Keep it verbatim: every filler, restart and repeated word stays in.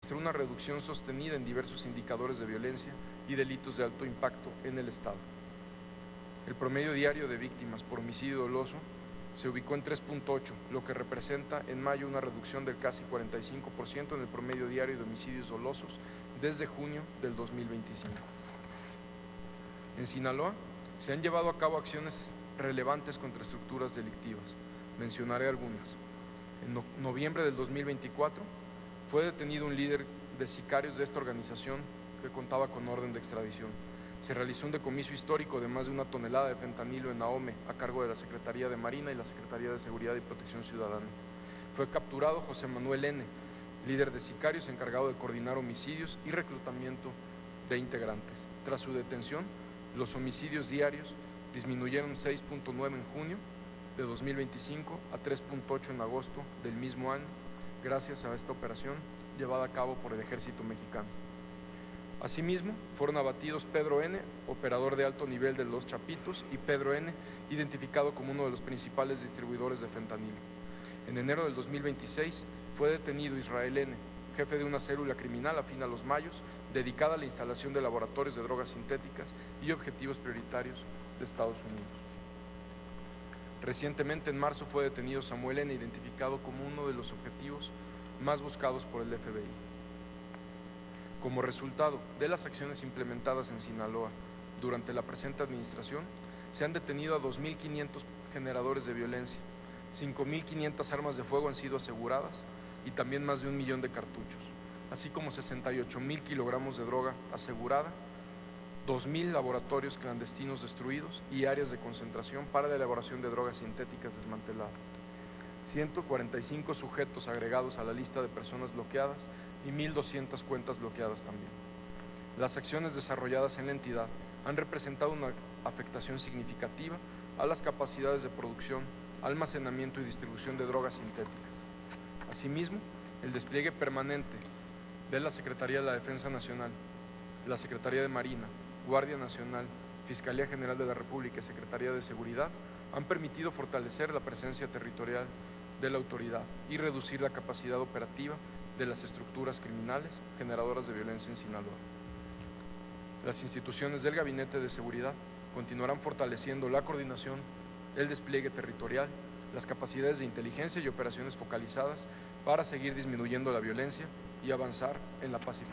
registró una reducción sostenida en diversos indicadores de violencia y delitos de alto impacto en el Estado. El promedio diario de víctimas por homicidio doloso se ubicó en tres punto ocho, lo que representa en mayo una reducción del casi cuarenta y cinco por ciento en el promedio diario de homicidios dolosos desde junio del dos mil veinticinco. En Sinaloa se han llevado a cabo acciones relevantes contra estructuras delictivas. Mencionaré algunas. En no- noviembre del dos mil veinticuatro fue detenido un líder de sicarios de esta organización que contaba con orden de extradición. Se realizó un decomiso histórico de más de una tonelada de fentanilo en Ahome a cargo de la Secretaría de Marina y la Secretaría de Seguridad y Protección Ciudadana. Fue capturado José Manuel N., líder de sicarios encargado de coordinar homicidios y reclutamiento de integrantes. Tras su detención, los homicidios diarios disminuyeron seis punto nueve en junio de dos mil veinticinco a tres punto ocho en agosto del mismo año, gracias a esta operación llevada a cabo por el Ejército Mexicano. Asimismo, fueron abatidos Pedro N., operador de alto nivel de Los Chapitos, y Pedro N., identificado como uno de los principales distribuidores de fentanilo. En enero del dos mil veintiséis fue detenido Israel N., jefe de una célula criminal afín a los Mayos, dedicada a la instalación de laboratorios de drogas sintéticas y objetivos prioritarios de Estados Unidos. Recientemente, en marzo, fue detenido Samuel N., identificado como uno de los objetivos más buscados por el F B I. Como resultado de las acciones implementadas en Sinaloa durante la presente administración, se han detenido a dos mil quinientos generadores de violencia, cinco mil quinientas armas de fuego han sido aseguradas y también más de un millón de cartuchos, así como sesenta y ocho mil kilogramos de droga asegurada, dos mil laboratorios clandestinos destruidos y áreas de concentración para la elaboración de drogas sintéticas desmanteladas, ciento cuarenta y cinco sujetos agregados a la lista de personas bloqueadas y mil doscientas cuentas bloqueadas también. Las acciones desarrolladas en la entidad han representado una afectación significativa a las capacidades de producción, almacenamiento y distribución de drogas sintéticas. Asimismo, el despliegue permanente de la Secretaría de la Defensa Nacional, la Secretaría de Marina, Guardia Nacional, Fiscalía General de la República y Secretaría de Seguridad han permitido fortalecer la presencia territorial de la autoridad y reducir la capacidad operativa de las estructuras criminales generadoras de violencia en Sinaloa. Las instituciones del Gabinete de Seguridad continuarán fortaleciendo la coordinación, el despliegue territorial, las capacidades de inteligencia y operaciones focalizadas para seguir disminuyendo la violencia y avanzar en la pacificación.